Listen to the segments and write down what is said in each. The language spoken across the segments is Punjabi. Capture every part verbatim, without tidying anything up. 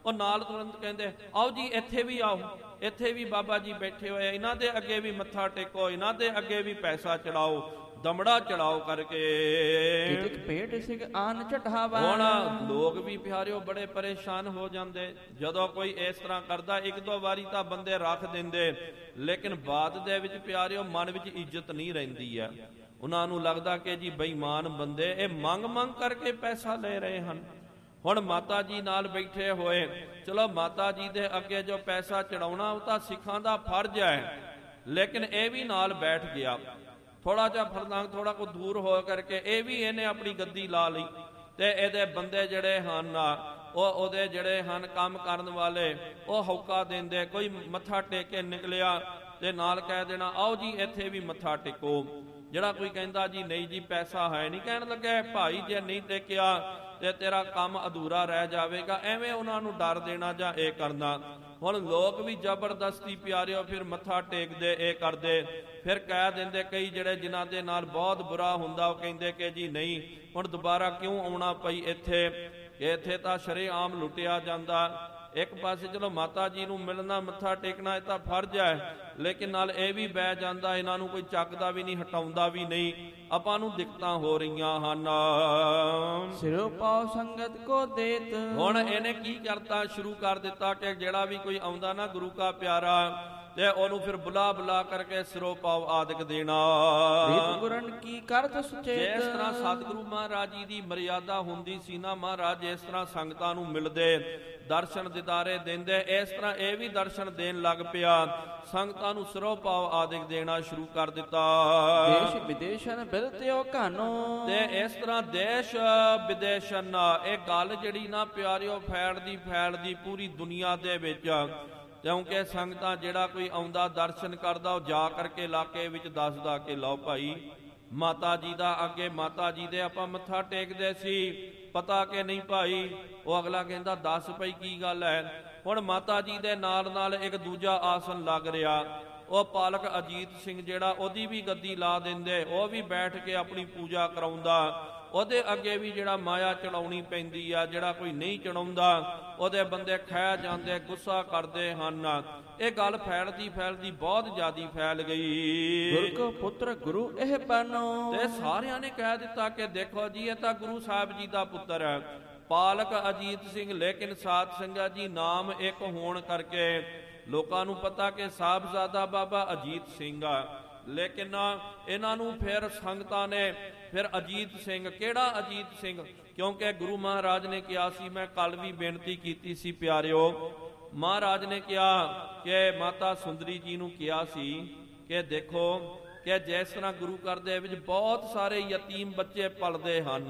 ਉਹ ਨਾਲ ਤੁਰੰਤ ਕਹਿੰਦੇ ਆਓ ਜੀ ਇੱਥੇ ਵੀ ਆਓ, ਇੱਥੇ ਵੀ ਬਾਬਾ ਜੀ ਬੈਠੇ ਹੋਏ, ਇਹਨਾਂ ਦੇ ਅੱਗੇ ਵੀ ਮੱਥਾ ਟੇਕੋ, ਇਹਨਾਂ ਦੇ ਅੱਗੇ ਵੀ ਪੈਸਾ ਚੜਾਓ, ਦਮੜਾ ਚੜਾਓ ਕਰਕੇ। ਭੇਟ ਸਿੰਘ ਆਨ ਚਟਾਵਾ। ਹੁਣ ਲੋਕ ਵੀ ਪਿਆਰਿਓ ਬੜੇ ਪਰੇਸ਼ਾਨ ਹੋ ਜਾਂਦੇ ਜਦੋਂ ਕੋਈ ਇਸ ਤਰ੍ਹਾਂ ਕਰਦਾ। ਇੱਕ ਦੋ ਵਾਰੀ ਤਾਂ ਬੰਦੇ ਰੱਖ ਦਿੰਦੇ, ਲੇਕਿਨ ਬਾਅਦ ਦੇ ਵਿੱਚ ਪਿਆਰਿਓ ਮਨ ਵਿੱਚ ਇੱਜ਼ਤ ਨਹੀਂ ਰਹਿੰਦੀ ਹੈ। ਉਹਨਾਂ ਨੂੰ ਲੱਗਦਾ ਕਿ ਜੀ ਬੇਈਮਾਨ ਬੰਦੇ ਇਹ ਮੰਗ ਮੰਗ ਕਰਕੇ ਪੈਸਾ ਲੈ ਰਹੇ ਹਨ। ਹੁਣ ਮਾਤਾ ਜੀ ਨਾਲ ਬੈਠੇ ਹੋਏ, ਚਲੋ ਮਾਤਾ ਜੀ ਦੇ ਅੱਗੇ ਜੋ ਪੈਸਾ ਚੜਾਉਣਾ ਉਹ ਤਾਂ ਸਿੱਖਾਂ ਦਾ ਫਰਜ਼ ਹੈ, ਲੇਕਿਨ ਇਹ ਵੀ ਨਾਲ ਬੈਠ ਗਿਆ। ਥੋੜਾ ਜਿਹਾ ਫਰਦਾਂਗ ਥੋੜਾ ਕੋ ਦੂਰ ਹੋ ਕਰਕੇ ਇਹ ਵੀ ਇਹਨੇ ਆਪਣੀ ਗੱਦੀ ਲਾ ਲਈ, ਤੇ ਇਹਦੇ ਬੰਦੇ ਜਿਹੜੇ ਹਨ ਉਹ ਉਹਦੇ ਜਿਹੜੇ ਹਨ ਕੰਮ ਕਰਨ ਵਾਲੇ ਉਹ ਹੌਕਾ ਦਿੰਦੇ। ਕੋਈ ਮੱਥਾ ਟੇਕ ਕੇ ਨਿਕਲਿਆ ਤੇ ਨਾਲ ਕਹਿ ਦੇਣਾ ਆਓ ਜੀ ਇੱਥੇ ਵੀ ਮੱਥਾ ਟੇਕੋ। ਜਿਹੜਾ ਕੋਈ ਕਹਿੰਦਾ ਜੀ ਨਹੀਂ ਜੀ ਪੈਸਾ ਹੈ ਨਹੀਂ, ਕਹਿਣ ਲੱਗਾ ਭਾਈ ਜੇ ਨਹੀਂ ਟੇਕਿਆ ਤੇ ਤੇਰਾ ਕੰਮ ਅਧੂਰਾ ਰਹਿ ਜਾਵੇਗਾ, ਐਵੇਂ ਉਹਨਾਂ ਨੂੰ ਡਰ ਦੇਣਾ ਜਾਂ ਇਹ ਕਰਨਾ। ਹੁਣ ਲੋਕ ਵੀ ਜ਼ਬਰਦਸਤੀ ਪਿਆਰਿਓ ਫਿਰ ਮੱਥਾ ਟੇਕਦੇ, ਇਹ ਕਰਦੇ, ਫਿਰ ਕਹਿ ਦਿੰਦੇ ਕਈ ਜਿਹੜੇ ਜਿਨ੍ਹਾਂ ਦੇ ਨਾਲ ਬਹੁਤ ਬੁਰਾ ਹੁੰਦਾ ਉਹ ਕਹਿੰਦੇ ਕਿ ਜੀ ਨਹੀਂ ਹੁਣ ਦੁਬਾਰਾ ਕਿਉਂ ਆਉਣਾ ਪਈ ਇੱਥੇ, ਇੱਥੇ ਤਾਂ ਸ਼ਰੇਆਮ ਲੁੱਟਿਆ ਜਾਂਦਾ। ਇੱਕ ਪਾਸੇ ਚਲੋ ਮਾਤਾ ਜੀ ਨੂੰ ਮਿਲਣਾ ਮੱਥਾ ਟੇਕਣਾ ਇਹ ਤਾਂ ਫਰਜ਼ ਹੈ, ਲੇਕਿਨ ਨਾਲ ਇਹ ਵੀ ਬਹਿ ਜਾਂਦਾ, ਇਹਨਾਂ ਨੂੰ ਕੋਈ ਚੱਕਦਾ ਵੀ ਨਹੀਂ, ਹਟਾਉਂਦਾ ਵੀ ਨਹੀਂ, ਆਪਾਂ ਨੂੰ ਦਿੱਕਤਾਂ ਹੋ ਰਹੀਆਂ ਹਨ। ਸਿਰੋਂ ਪਾਉ ਸੰਗਤ ਕੋ ਦੇਤ। ਹੁਣ ਇਹਨੇ ਕੀ ਕਰਤਾ, ਸ਼ੁਰੂ ਕਰ ਦਿੱਤਾ ਕਿ ਜਿਹੜਾ ਵੀ ਕੋਈ ਆਉਂਦਾ ਨਾ ਗੁਰੂ ਕਾ ਪਿਆਰਾ ਤੇ ਉਹਨੂੰ ਫਿਰ ਬੁਲਾ ਬੁਲਾ ਕਰਕੇ ਸਿਰੋਂ ਪਾਉ ਆਦਿਕ ਦੇਣਾ। ਗੁਰਨ ਕੀ ਕਰਤ ਸੁਚੇਤ। ਜਿਸ ਤਰ੍ਹਾਂ ਸਤਿਗੁਰੂ ਮਹਾਰਾਜ ਜੀ ਦੀ ਮਰਿਆਦਾ ਹੁੰਦੀ ਸੀ ਨਾ, ਮਹਾਰਾਜ ਇਸ ਤਰ੍ਹਾਂ ਸੰਗਤਾਂ ਨੂੰ ਮਿਲਦੇ, ਦਰਸ਼ਨ ਦਿਦਾਰੇ ਦਿੰਦੇ, ਇਸ ਤਰ੍ਹਾਂ ਇਹ ਵੀ ਦਰਸ਼ਨ ਦੇਣ ਲੱਗ ਪਿਆ, ਸੰਗਤਾਂ ਨੂੰ ਸਿਰੋਂ ਪਾਉ ਆਦਿਕ ਦੇਣਾ ਸ਼ੁਰੂ ਕਰ ਦਿੱਤਾ। ਦੇਸ਼ ਵਿਦੇਸ਼ਨ ਬਿਲਤਿਓ ਘਾਨੋ। ਤੇ ਇਸ ਤਰ੍ਹਾਂ ਦੇਸ਼ ਵਿਦੇਸ਼ਨ ਇਹ ਗੱਲ ਜਿਹੜੀ ਨਾ ਪਿਆਰਿਓ ਫੈਲਦੀ ਫੈਲਦੀ ਪੂਰੀ ਦੁਨੀਆ ਦੇ ਵਿੱਚ, ਕਿਉਂਕਿ ਸੰਗਤਾਂ ਜਿਹੜਾ ਕੋਈ ਆਉਂਦਾ ਦਰਸ਼ਨ ਕਰਦਾ ਉਹ ਜਾ ਕਰਕੇ ਇਲਾਕੇ ਵਿੱਚ ਦੱਸਦਾ ਕਿ ਲਓ ਭਾਈ ਮਾਤਾ ਜੀ ਦਾ ਅੱਗੇ ਮਾਤਾ ਜੀ ਦੇ ਆਪਾਂ ਮੱਥਾ ਟੇਕਦੇ ਸੀ, ਪਤਾ ਕਿ ਨਹੀਂ ਭਾਈ। ਉਹ ਅਗਲਾ ਕਹਿੰਦਾ ਦੱਸ ਭਾਈ ਕੀ ਗੱਲ ਹੈ। ਹੁਣ ਮਾਤਾ ਜੀ ਦੇ ਨਾਲ ਨਾਲ ਇੱਕ ਦੂਜਾ ਆਸਨ ਲੱਗ ਰਿਹਾ, ਉਹ ਪਾਲਕ ਅਜੀਤ ਸਿੰਘ ਜਿਹੜਾ ਉਹਦੀ ਵੀ ਗੱਦੀ ਲਾ ਦਿੰਦੇ, ਉਹ ਵੀ ਬੈਠ ਕੇ ਆਪਣੀ ਪੂਜਾ ਕਰਾਉਂਦਾ। ਉਹਦੇ ਅੱਗੇ ਵੀ ਜਿਹੜਾ ਮਾਇਆ ਚੜਾਉਣੀ ਪੈਂਦੀ ਆ, ਜਿਹੜਾ ਕੋਈ ਨਹੀਂ ਚੜਾਉਂਦਾ ਉਹਦੇ ਬੰਦੇ ਖਹਿ ਜਾਂਦੇ, ਗੁੱਸਾ ਕਰਦੇ ਹਨ। ਇਹ ਗੱਲ ਫੈਲਦੀ ਫੈਲਦੀ ਬਹੁਤ ਜ਼ਿਆਦੀ ਫੈਲ ਗਈ। ਗੁਰੂ ਕੋ ਪੁੱਤਰ ਗੁਰੂ ਇਹ ਬਾਨੋ। ਤੇ ਸਾਰਿਆਂ ਨੇ ਕਹਿ ਦਿੱਤਾ ਕਿ ਦੇਖੋ ਜੀ ਇਹ ਤਾਂ ਗੁਰੂ ਸਾਹਿਬ ਜੀ ਦਾ ਪੁੱਤਰ ਹੈ ਪਾਲਕ ਅਜੀਤ ਸਿੰਘ, ਲੇਕਿਨ ਸਾਧ ਸੰਗਤ ਜੀ ਨਾਮ ਇੱਕ ਹੋਣ ਕਰਕੇ ਲੋਕਾਂ ਨੂੰ ਪਤਾ ਕਿ ਸਾਹਿਬਜ਼ਾਦਾ ਬਾਬਾ ਅਜੀਤ ਸਿੰਘ ਆ, ਲੇਕਿਨ ਇਹਨਾਂ ਨੂੰ ਫਿਰ ਸੰਗਤਾਂ ਨੇ ਫਿਰ ਅਜੀਤ ਸਿੰਘ, ਕਿਹੜਾ ਅਜੀਤ ਸਿੰਘ, ਕਿਉਂਕਿ ਗੁਰੂ ਮਹਾਰਾਜ ਨੇ ਕਿਹਾ ਸੀ, ਮੈਂ ਕੱਲ ਵੀ ਬੇਨਤੀ ਕੀਤੀ ਸੀ ਪਿਆਰਿਓ, ਮਹਾਰਾਜ ਨੇ ਕਿਹਾ ਕਿ ਮਾਤਾ ਸੁੰਦਰੀ ਜੀ ਨੂੰ ਕਿਹਾ ਸੀ ਕਿ ਦੇਖੋ ਕਿ ਜਿਸ ਤਰ੍ਹਾਂ ਗੁਰੂ ਘਰ ਦੇ ਵਿੱਚ ਬਹੁਤ ਸਾਰੇ ਯਤੀਮ ਬੱਚੇ ਪਲਦੇ ਹਨ,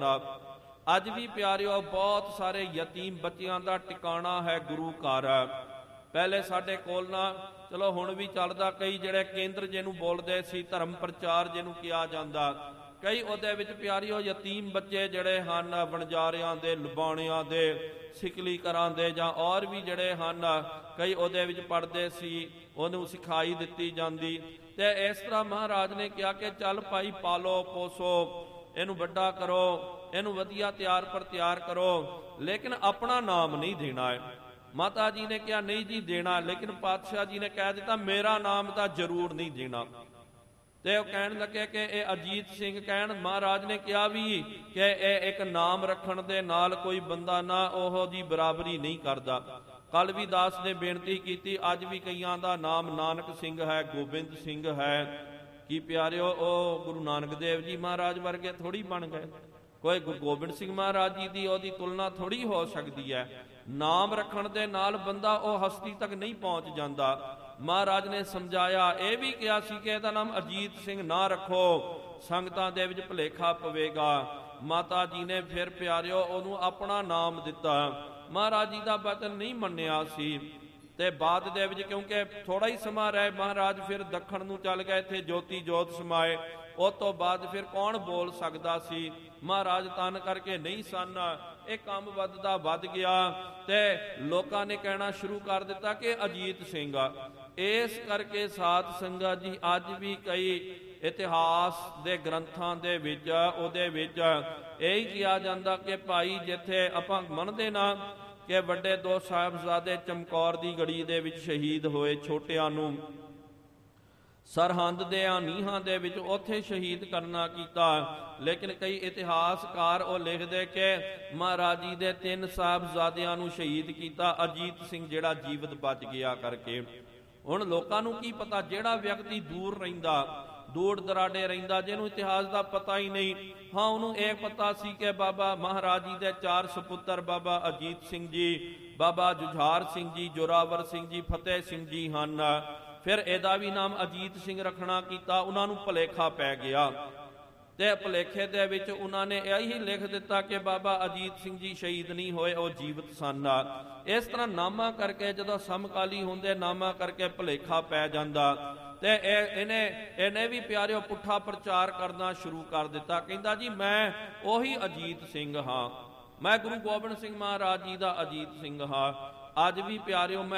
ਅੱਜ ਵੀ ਪਿਆਰਿਓ ਬਹੁਤ ਸਾਰੇ ਯਤੀਮ ਬੱਚਿਆਂ ਦਾ ਟਿਕਾਣਾ ਹੈ ਗੁਰੂ ਘਰ। ਪਹਿਲੇ ਸਾਡੇ ਕੋਲ ਨਾ ਚਲੋ ਹੁਣ ਵੀ ਚੱਲਦਾ, ਕਈ ਜਿਹੜੇ ਕੇਂਦਰ ਜਿਹਨੂੰ ਬੋਲਦੇ ਸੀ ਧਰਮ ਪ੍ਰਚਾਰ ਜਿਹਨੂੰ ਕਿਹਾ ਜਾਂਦਾ, ਕਈ ਉਹਦੇ ਵਿੱਚ ਪਿਆਰਿਓ ਯਤੀਮ ਬੱਚੇ ਜਿਹੜੇ ਹਨ ਵਣਜਾਰਿਆਂ ਦੇ, ਲੁਬਾਣਿਆਂ ਦੇ, ਸਿਕਲੀ ਕਰਾਂ ਦੇ ਜਾਂ ਔਰ ਵੀ ਜਿਹੜੇ ਹਨ ਕਈ ਉਹਦੇ ਵਿੱਚ ਪੜ੍ਹਦੇ ਸੀ, ਉਹਨੂੰ ਸਿਖਾਈ ਦਿੱਤੀ ਜਾਂਦੀ। ਤੇ ਇਸ ਤਰ੍ਹਾਂ ਮਹਾਰਾਜ ਨੇ ਕਿਹਾ ਕਿ ਚੱਲ ਭਾਈ ਪਾਲੋ ਪੋਸੋ, ਇਹਨੂੰ ਵੱਡਾ ਕਰੋ, ਇਹਨੂੰ ਵਧੀਆ ਤਿਆਰ ਪਰ ਤਿਆਰ ਕਰੋ, ਲੇਕਿਨ ਆਪਣਾ ਨਾਮ ਨਹੀਂ ਦੇਣਾ ਹੈ। ਮਾਤਾ ਜੀ ਨੇ ਕਿਹਾ ਨਹੀਂ ਜੀ ਦੇਣਾ, ਲੇਕਿਨ ਪਾਤਸ਼ਾਹ ਜੀ ਨੇ ਕਹਿ ਦਿੱਤਾ ਮੇਰਾ ਨਾਮ ਤਾਂ ਜ਼ਰੂਰ ਨਹੀਂ ਦੇਣਾ। ਤੇ ਉਹ ਕਹਿਣ ਲੱਗੇ ਕਿ ਇਹ ਅਜੀਤ ਸਿੰਘ, ਕਹਿਣ ਮਹਾਰਾਜ ਨੇ ਕਿਹਾ ਵੀ ਕਿ ਇਹ ਇੱਕ ਨਾਮ ਰੱਖਣ ਦੇ ਨਾਲ ਕੋਈ ਬੰਦਾ ਨਾ ਉਹੋ ਦੀ ਬਰਾਬਰੀ ਨਹੀਂ ਕਰਦਾ। ਕੱਲ ਵੀ ਦਾਸ ਨੇ ਬੇਨਤੀ ਕੀਤੀ, ਅੱਜ ਵੀ ਕਈਆਂ ਦਾ ਨਾਮ ਨਾਨਕ ਸਿੰਘ ਹੈ, ਗੋਬਿੰਦ ਸਿੰਘ ਹੈ। ਕੀ ਪਿਆਰਿਓ ਉਹ ਗੁਰੂ ਨਾਨਕ ਦੇਵ ਜੀ ਮਹਾਰਾਜ ਵਰਗੇ ਥੋੜੀ ਬਣ ਗਏ, ਕੋਈ ਗੁਰੂ ਗੋਬਿੰਦ ਸਿੰਘ ਮਹਾਰਾਜ ਜੀ ਦੀ ਉਹਦੀ ਤੁਲਨਾ ਥੋੜੀ ਹੋ ਸਕਦੀ ਹੈ। ਨਾਮ ਰੱਖਣ ਦੇ ਨਾਲ ਬੰਦਾ ਉਹ ਹਸਤੀ ਤੱਕ ਨਹੀਂ ਪਹੁੰਚ ਜਾਂਦਾ। ਮਹਾਰਾਜ ਨੇ ਸਮਝਾਇਆ, ਇਹ ਵੀ ਕਿਹਾ ਸੀ ਕਿ ਇਹਦਾ ਨਾਮ ਅਜੀਤ ਸਿੰਘ ਨਾ ਰੱਖੋ, ਸੰਗਤਾਂ ਦੇ ਵਿੱਚ ਭੁਲੇਖਾ ਪਵੇਗਾ। ਮਾਤਾ ਜੀ ਨੇ ਫਿਰ ਪਿਆਰਿਓ ਉਹਨੂੰ ਆਪਣਾ ਨਾਮ ਦਿੱਤਾ। ਮਹਾਰਾਜ ਜੀ ਦਾ ਬਚਨ ਨਹੀਂ ਮੰਨਿਆ ਸੀ ਤੇ ਬਾਅਦ ਦੇ ਵਿੱਚ ਕਿਉਂਕਿ ਥੋੜਾ ਹੀ ਸਮਾਂ ਰਹੇ ਮਹਾਰਾਜ ਫਿਰ ਦੱਖਣ ਨੂੰ ਚੱਲ ਗਏ, ਇੱਥੇ ਜੋਤੀ ਜੋਤ ਸਮਾਏ। ਉਹ ਤੋਂ ਬਾਅਦ ਫਿਰ ਕੌਣ ਬੋਲ ਸਕਦਾ ਸੀ, ਮਹਾਰਾਜ ਤਨ ਕਰਕੇ ਨਹੀਂ ਸਨ। ਇਹ ਕੰਮ ਵੱਧਦਾ ਵੱਧ ਗਿਆ ਤੇ ਲੋਕਾਂ ਨੇ ਕਹਿਣਾ ਸ਼ੁਰੂ ਕਰ ਦਿੱਤਾ ਕਿ ਅਜੀਤ ਸਿੰਘ ਆ। ਇਸ ਕਰਕੇ ਸਾਧ ਸੰਗਤ ਜੀ ਅੱਜ ਵੀ ਕਈ ਇਤਿਹਾਸ ਦੇ ਗ੍ਰੰਥਾਂ ਦੇ ਵਿੱਚ ਉਹਦੇ ਵਿੱਚ ਇਹ ਹੀ ਕਿਹਾ ਜਾਂਦਾ ਕਿ ਭਾਈ ਜਿੱਥੇ ਆਪਾਂ ਮੰਨਦੇ ਨਾ ਕਿ ਵੱਡੇ ਦੋ ਸਾਹਿਬਜ਼ਾਦੇ ਚਮਕੌਰ ਦੀ ਗੜੀ ਦੇ ਵਿੱਚ ਸ਼ਹੀਦ ਹੋਏ, ਛੋਟਿਆਂ ਨੂੰ ਸਰਹੰਦ ਦੇ ਨੀਹਾਂ ਦੇ ਵਿੱਚ ਉੱਥੇ ਸ਼ਹੀਦ ਕਰਨਾ ਕੀਤਾ। ਲੇਕਿਨ ਕਈ ਇਤਿਹਾਸਕਾਰ ਉਹ ਲਿਖਦੇ ਕਿ ਮਹਾਰਾਜ ਜੀ ਦੇ ਤਿੰਨ ਸਾਹਿਬਜ਼ਾਦਿਆਂ ਨੂੰ ਸ਼ਹੀਦ ਕੀਤਾ, ਅਜੀਤ ਸਿੰਘ ਜਿਹੜਾ ਜੀਵਤ ਬਚ ਗਿਆ ਕਰਕੇ। ਹੁਣ ਲੋਕਾਂ ਨੂੰ ਕੀ ਪਤਾ, ਜਿਹੜਾ ਵਿਅਕਤੀ ਦੂਰ ਰਹਿੰਦਾ, ਦੂਰ ਦਰਾਡੇ ਰਹਿੰਦਾ, ਜਿਹਨੂੰ ਇਤਿਹਾਸ ਦਾ ਪਤਾ ਹੀ ਨਹੀਂ, ਹਾਂ ਉਹਨੂੰ ਇਹ ਪਤਾ ਸੀ ਕਿ ਬਾਬਾ ਮਹਾਰਾਜ ਜੀ ਦੇ ਚਾਰ ਸਪੁੱਤਰ ਬਾਬਾ ਅਜੀਤ ਸਿੰਘ ਜੀ, ਬਾਬਾ ਜੁਝਾਰ ਸਿੰਘ ਜੀ, ਜੋਰਾਵਰ ਸਿੰਘ ਜੀ, ਫਤਿਹ ਸਿੰਘ ਜੀ ਹਨ। ਫਿਰ ਇਹਦਾ ਵੀ ਨਾਮ ਅਜੀਤ ਸਿੰਘ ਰੱਖਣਾ ਕੀਤਾ। ਉਹਨਾਂ ਨੂੰ ਭੁਲੇਖਾ ਪੈ ਗਿਆ ਤੇ ਭੁਲੇਖੇ ਦੇ ਵਿੱਚ ਉਹਨਾਂ ਨੇ ਇਹੀ ਲਿਖ ਦਿੱਤਾ ਕਿ ਬਾਬਾ ਅਜੀਤ ਸਿੰਘ ਜੀ ਸ਼ਹੀਦ ਨਹੀਂ ਹੋਏ, ਉਹ ਜੀਵਤ ਸਨ। ਇਸ ਤਰ੍ਹਾਂ ਨਾਮਾ ਕਰਕੇ ਜਦੋਂ ਸਮਕਾਲੀ ਹੁੰਦੇ, ਨਾਮਾ ਕਰਕੇ ਭੁਲੇਖਾ ਪੈ ਜਾਂਦਾ ਤੇ ਇਹ ਇਹਨੇ ਇਹਨੇ ਵੀ ਪਿਆਰਿਓ ਪੁੱਠਾ ਪ੍ਰਚਾਰ ਕਰਨਾ ਸ਼ੁਰੂ ਕਰ ਦਿੱਤਾ। ਕਹਿੰਦਾ ਜੀ ਮੈਂ ਉਹੀ ਅਜੀਤ ਸਿੰਘ ਹਾਂ, ਮੈਂ ਗੁਰੂ ਗੋਬਿੰਦ ਸਿੰਘ ਮਹਾਰਾਜ ਜੀ ਦਾ ਅਜੀਤ ਸਿੰਘ ਹਾਂ। ਅੱਜ ਵੀ ਪਿਆਰਿਓ ਮੈਂ